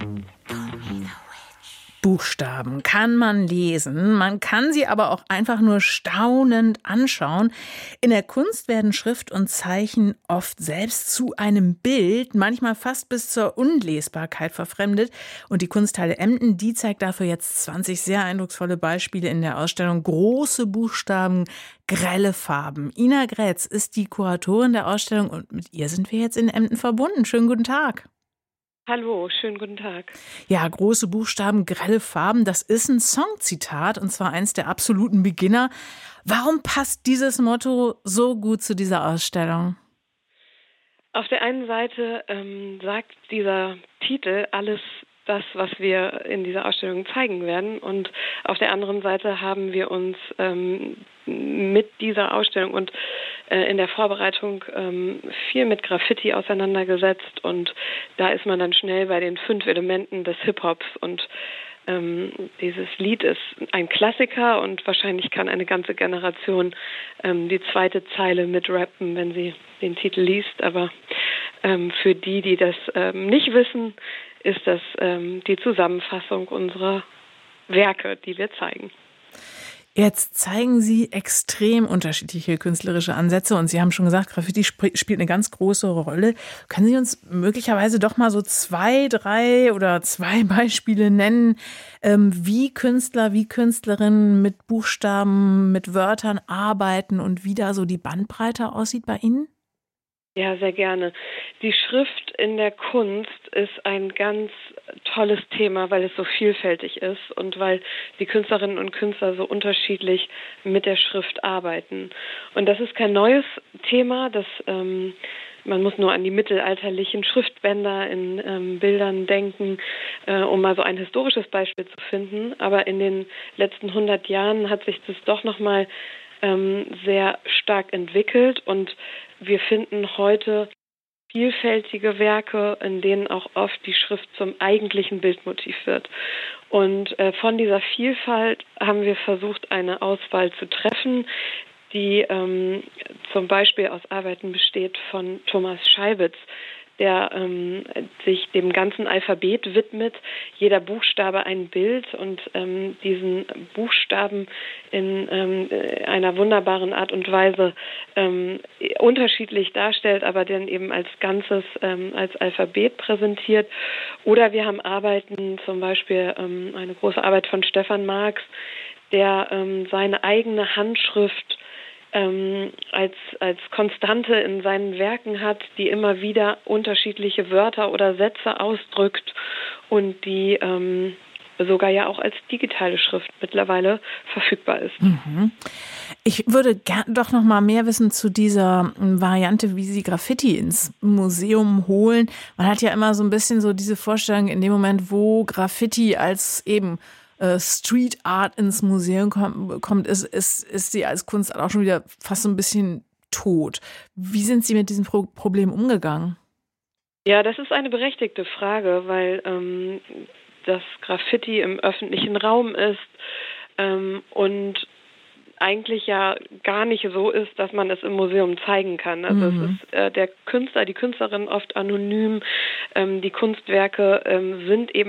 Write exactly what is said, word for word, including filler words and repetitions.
Buchstaben kann man lesen, man kann sie aber auch einfach nur staunend anschauen. In der Kunst werden Schrift und Zeichen oft selbst zu einem Bild, manchmal fast bis zur Unlesbarkeit verfremdet. Und die Kunsthalle Emden, die zeigt dafür jetzt zwanzig sehr eindrucksvolle Beispiele in der Ausstellung Große Buchstaben, grelle Farben. Ina Grätz ist die Kuratorin der Ausstellung und mit ihr sind wir jetzt in Emden verbunden. Schönen guten Tag. Hallo, schönen guten Tag. Ja, große Buchstaben, grelle Farben, das ist ein Songzitat und zwar eins der absoluten Beginner. Warum passt dieses Motto so gut zu dieser Ausstellung? Auf der einen Seite ähm, sagt dieser Titel alles das, was wir in dieser Ausstellung zeigen werden. Und auf der anderen Seite haben wir uns ähm, mit dieser Ausstellung und äh, in der Vorbereitung ähm, viel mit Graffiti auseinandergesetzt. Und da ist man dann schnell bei den fünf Elementen des Hip-Hops. Und ähm, dieses Lied ist ein Klassiker und wahrscheinlich kann eine ganze Generation ähm, die zweite Zeile mitrappen, wenn sie den Titel liest. Aber ähm, für die, die das ähm, nicht wissen, ist das ähm, die Zusammenfassung unserer Werke, die wir zeigen. Jetzt zeigen Sie extrem unterschiedliche künstlerische Ansätze und Sie haben schon gesagt, Graffiti sp- spielt eine ganz große Rolle. Können Sie uns möglicherweise doch mal so zwei, drei oder zwei Beispiele nennen, ähm, wie Künstler, wie Künstlerinnen mit Buchstaben, mit Wörtern arbeiten und wie da so die Bandbreite aussieht bei Ihnen? Ja, sehr gerne. Die Schrift in der Kunst ist ein ganz tolles Thema, weil es so vielfältig ist und weil die Künstlerinnen und Künstler so unterschiedlich mit der Schrift arbeiten. Und das ist kein neues Thema, das ähm, man muss nur an die mittelalterlichen Schriftbänder in ähm, Bildern denken, äh, um mal so ein historisches Beispiel zu finden. Aber in den letzten hundert Jahren hat sich das doch nochmal ähm, sehr stark entwickelt und wir finden heute vielfältige Werke, in denen auch oft die Schrift zum eigentlichen Bildmotiv wird. Und äh, von dieser Vielfalt haben wir versucht, eine Auswahl zu treffen, die ähm, zum Beispiel aus Arbeiten besteht von Thomas Scheibitz, der ähm, sich dem ganzen Alphabet widmet, jeder Buchstabe ein Bild und ähm, diesen Buchstaben in ähm, einer wunderbaren Art und Weise ähm, unterschiedlich darstellt, aber dann eben als Ganzes, ähm, als Alphabet präsentiert. Oder wir haben Arbeiten, zum Beispiel ähm, eine große Arbeit von Stefan Marx, der ähm, seine eigene Handschrift Ähm, als, als Konstante in seinen Werken hat, die immer wieder unterschiedliche Wörter oder Sätze ausdrückt und die ähm, sogar ja auch als digitale Schrift mittlerweile verfügbar ist. Mhm. Ich würde gerne doch noch mal mehr wissen zu dieser Variante, wie Sie Graffiti ins Museum holen. Man hat ja immer so ein bisschen so diese Vorstellung, in dem Moment, wo Graffiti als eben Street Art ins Museum kommt, ist, ist, ist sie als Kunstart auch schon wieder fast so ein bisschen tot. Wie sind Sie mit diesem Pro- Problem umgegangen? Ja, das ist eine berechtigte Frage, weil ähm, das Graffiti im öffentlichen Raum ist ähm, und eigentlich ja gar nicht so ist, dass man es im Museum zeigen kann. Also mhm. es ist äh, der Künstler, die Künstlerin oft anonym. Ähm, die Kunstwerke ähm, sind eben